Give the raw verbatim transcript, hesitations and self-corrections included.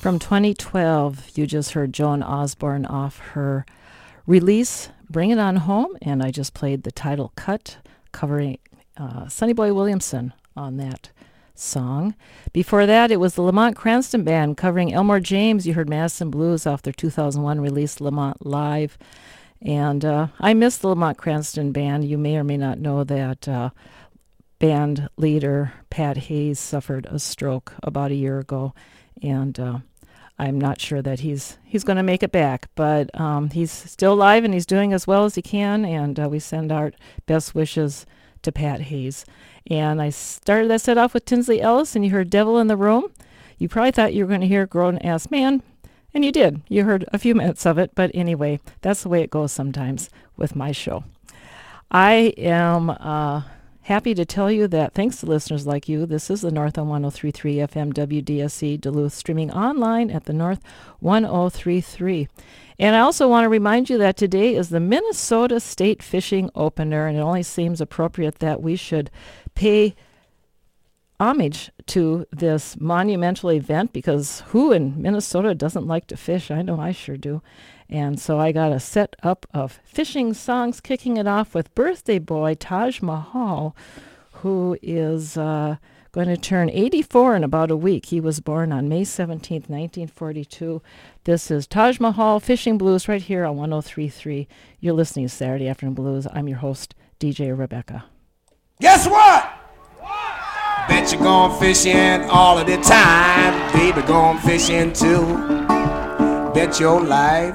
From twenty twelve, you just heard Joan Osborne off her release, Bring It On Home, and I just played the title cut covering uh, Sonny Boy Williamson on that song. Before that, it was the Lamont Cranston Band covering Elmore James. You heard Madison Blues off their two thousand one release, Lamont Live. And uh, I miss the Lamont Cranston Band. You may or may not know that uh, band leader Pat Hayes suffered a stroke about a year ago, and uh, I'm not sure that he's he's going to make it back, but um, he's still alive and he's doing as well as he can, and uh, we send our best wishes to Pat Hayes. And I started that set off with Tinsley Ellis, and you heard Devil in the Room. You probably thought you were going to hear Grown Ass Man, and you did. You heard a few minutes of it, but anyway, that's the way it goes sometimes with my show. I am uh, happy to tell you that thanks to listeners like you, this is the North on one oh three point three F M W D S C Duluth, streaming online at the North one oh three point three. And I also want to remind you that today is the Minnesota State Fishing Opener, and it only seems appropriate that we should pay homage to this monumental event, because who in Minnesota doesn't like to fish? I know I sure do. And so I got a set up of fishing songs, kicking it off with birthday boy Taj Mahal, who is uh, going to turn eighty-four in about a week. He was born on May seventeenth, nineteen forty-two. This is Taj Mahal Fishing Blues right here on one oh three point three. You're listening to Saturday Afternoon Blues. I'm your host, D J Rebecca. Guess what? Bet you're going fishing all of the time. Baby, going fishing too. Bet your life.